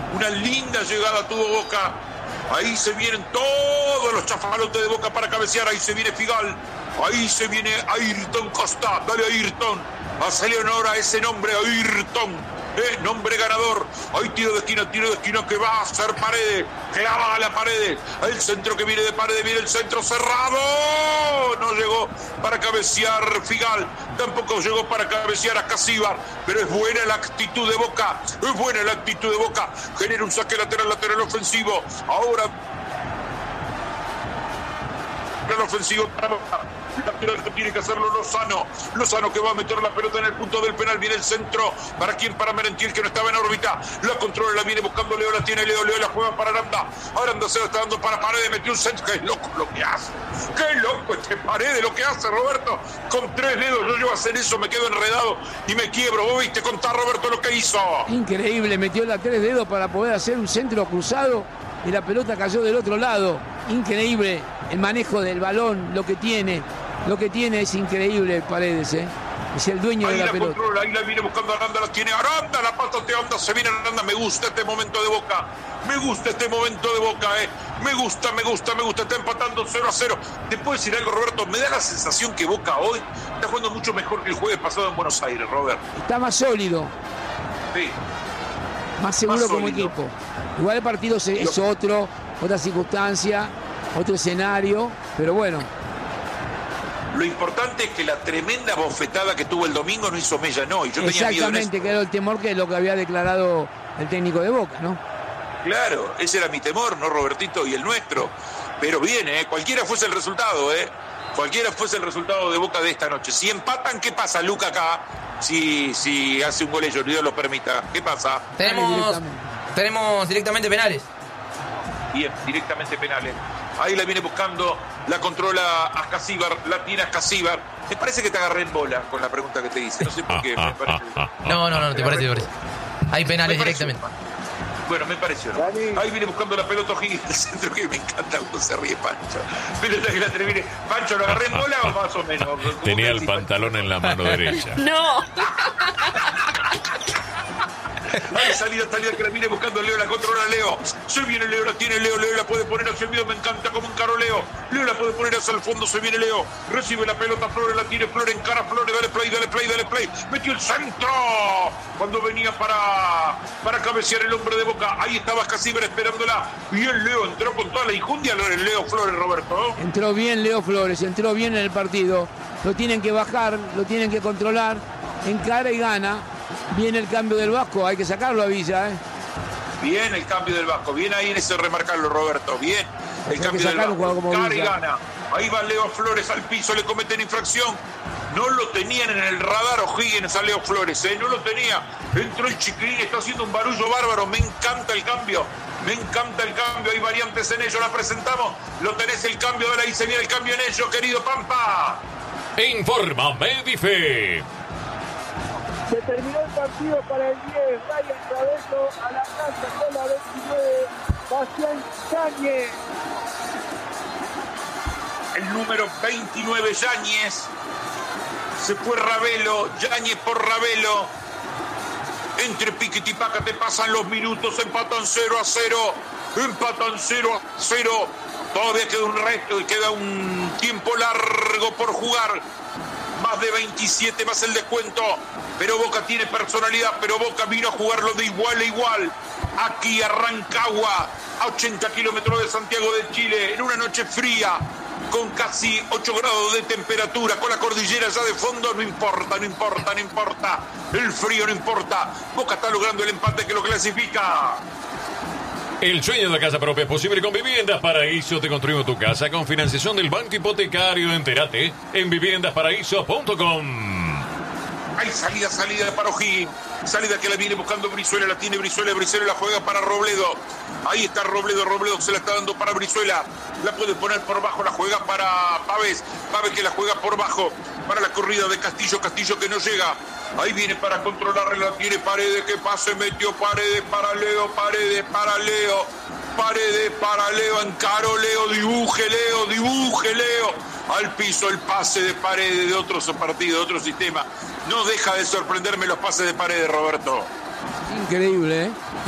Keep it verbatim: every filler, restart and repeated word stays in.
Una linda llegada tuvo Boca. Ahí se vienen todos los chafalotes de Boca para cabecear. Ahí se viene Figal. Ahí se viene Ayrton Costa. Dale, Ayrton. Hazle honor a ese nombre, Ayrton. Eh, nombre ganador. Ahí tiro de esquina, tiro de esquina que va a hacer Paredes. Clava a la Paredes. El centro que viene de Paredes. Viene el centro cerrado. No llegó para cabecear Figal. Tampoco llegó para cabecear a Casíbar. Pero es buena la actitud de Boca. Es buena la actitud de Boca. Genera un saque lateral, lateral ofensivo. Ahora el ofensivo para Boca. Lateral que tiene que hacerlo Lozano. Lozano que va a meter la pelota en el punto del penal. Viene el centro. ¿Para quién? Para Merentiel, que no estaba en órbita. La controla, la viene buscando Leo. La tiene Leo. Leo la juega para Aranda. Aranda se la está dando para Paredes. Metió un centro. ¡Qué loco lo que hace! ¡Qué loco este Paredes lo que hace, Roberto! Con tres dedos yo llevo a hacer eso. Me quedo enredado y me quiebro. ¿Vos viste contar, Roberto, lo que hizo? Increíble. Metió la tres dedos para poder hacer un centro cruzado y la pelota cayó del otro lado. Increíble el manejo del balón, lo que tiene. Lo que tiene es increíble Paredes, ¿eh? Es el dueño ahí de la, la pelota. Controla, ahí la viene buscando Aranda, la tiene Aranda, la pata de Aranda, se viene Aranda. Me gusta este momento de Boca. Me gusta este momento de Boca, ¿eh? Me gusta, me gusta, me gusta. Está empatando cero a cero. ¿Te puedo decir algo, Roberto? Me da la sensación que Boca hoy está jugando mucho mejor que el jueves pasado en Buenos Aires, Robert. Está más sólido. Sí. Más seguro Más como sólido. equipo. Igual el partido es otro, otra circunstancia, otro escenario, pero bueno. Lo importante es que la tremenda bofetada que tuvo el domingo no hizo mella, no. Y yo tenía miedo en Exactamente, eso. que era el temor que es lo que había declarado el técnico de Boca, ¿no? Claro, ese era mi temor, ¿no, Robertito? Y el nuestro. Pero viene, ¿eh? Cualquiera fuese el resultado, ¿eh? Cualquiera fuese el resultado de Boca de esta noche. Si empatan, ¿qué pasa, Luca, acá? Si, si hace un gol ellos, Dios lo permita. ¿Qué pasa? Tenemos, directamente. tenemos directamente penales. Bien, directamente penales. Ahí la viene buscando, la controla Ascasíbar, la tiene Ascasíbar. Me parece que te agarré en bola con la pregunta que te hice. No sé por qué. Me parece... No, no, no, te parece, te parece. Hay penales Me pareció. directamente. Bueno, me pareció, ¿no? Ahí viene buscando la pelota O'Higgins, el centro que me encanta cuando se ríe Pancho. Pelota que la termine. Pancho, ¿lo agarré en bola o más o menos? Tenía el pantalón en la mano derecha. No. Hay salida, salida que la viene buscando Leo, la controla Leo. Se viene Leo, la tiene Leo, Leo la puede poner hacia el medio, me encanta como encaro Leo. Leo la puede poner hacia el fondo, se viene Leo. Recibe la pelota, Flores la tiene, Flores encara, Flores, dale play, dale play, dale play. Metió el centro. Cuando venía para, para cabecear el hombre de Boca, ahí estaba Casíbar esperándola. Bien Leo, entró con toda la injundia Leo Flores, Roberto. Entró bien Leo Flores, entró bien en el partido. Lo tienen que bajar, lo tienen que controlar. Encara y gana. Viene el cambio del Vasco, hay que sacarlo a Villa, ¿eh? Bien el cambio del Vasco, bien ahí en ese remarcarlo, Roberto, bien el Hay cambio que del sacar un Vasco. jugador como Cara y Villa. gana. Ahí va Leo Flores al piso, le cometen infracción. No lo tenían en el radar O'Higgins a Leo Flores, ¿eh? No lo tenía. Entró el chiquilín, está haciendo un barullo bárbaro. Me encanta el cambio, me encanta el cambio. Hay variantes en ello, la presentamos. Lo tenés el cambio, ahora ahí se viene el cambio en ello, querido Pampa. Informa Medife. Se terminó el partido para el diez. Ryan Ravelo a la cancha con la veintinueve. Bastián Yáñez. El número veintinueve, Yáñez. Se fue Ravelo, Yáñez por Ravelo. Entre Piquet y Paca te pasan los minutos, empatan cero a cero. Empatan cero a cero. Todavía queda un resto y queda un tiempo largo por jugar. Más de veintisiete más el descuento. Pero Boca tiene personalidad, pero Boca vino a jugarlo de igual a igual. Aquí a Rancagua, a ochenta kilómetros de Santiago de Chile, en una noche fría, con casi ocho grados de temperatura, con la cordillera ya de fondo. No importa, no importa, no importa. El frío no importa. Boca está logrando el empate que lo clasifica. El sueño de la casa propia es posible con Viviendas Paraíso. Te construimos tu casa con financiación del Banco Hipotecario. Entérate en viviendas paraíso punto com. Hay salida, salida para O'Higgins. Salida que la viene buscando Brizuela. La tiene Brizuela. Brizuela la juega para Robledo. Ahí está Robledo. Robledo se la está dando para Brizuela. La puede poner por bajo. La juega para Pávez. Pávez que la juega por bajo. Para la corrida de Castillo. Castillo que no llega. Ahí viene para controlarla. La tiene Paredes. Que pase. Metió Paredes para Leo. Paredes para Leo. Paredes para Leo. Encaró Leo. Dibuje Leo. Dibuje Leo. Al piso el pase de Paredes de otro partido, de otro sistema. No deja de sorprenderme los pases de Paredes, Roberto. Increíble, ¿eh?